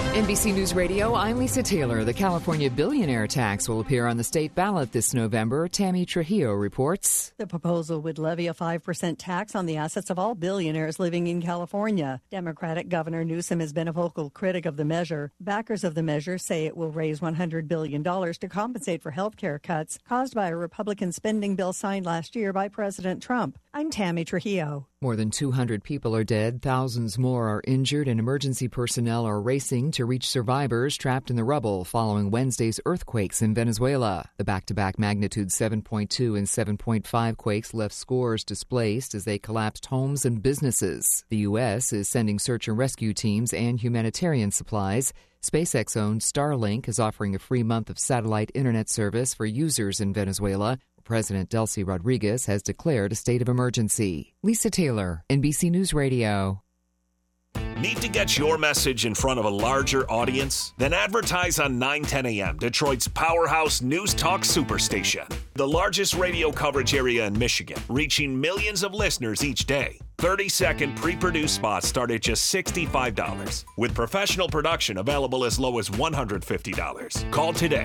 NBC News Radio, I'm Lisa Taylor. The California billionaire tax will appear on the state ballot this November. Tammy Trujillo reports. The proposal would levy a 5% tax on the assets of all billionaires living in California. Democratic Governor Newsom has been a vocal critic of the measure. Backers of the measure say it will raise $100 billion to compensate for health care cuts caused by a Republican spending bill signed last year by President Trump. I'm Tammy Trujillo. More than 200 people are dead, thousands more are injured, and emergency personnel are racing to reach survivors trapped in the rubble following Wednesday's earthquakes in Venezuela. The back-to-back magnitude 7.2 and 7.5 quakes left scores displaced as they collapsed homes and businesses. The U.S. is sending search and rescue teams and humanitarian supplies. SpaceX-owned Starlink is offering a free month of satellite internet service for users in Venezuela. President Delcy Rodriguez has declared a state of emergency. Lisa Taylor, NBC News Radio. Need to get your message in front of a larger audience? Then advertise on 910 AM, Detroit's powerhouse news talk superstation. The largest radio coverage area in Michigan, reaching millions of listeners each day. 30-second pre-produced spots start at just $65, with professional production available as low as $150. Call today,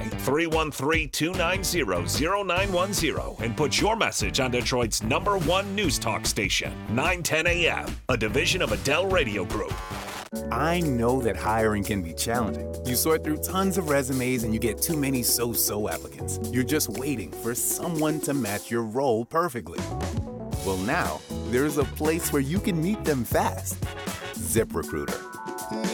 313-290-0910, and put your message on Detroit's #1 news talk station, 910 AM, a division of Adele Radio Group. I know that hiring can be challenging. You sort through tons of resumes and you get too many so-so applicants. You're just waiting for someone to match your role perfectly. Well, now, there's a place where you can meet them fast. ZipRecruiter.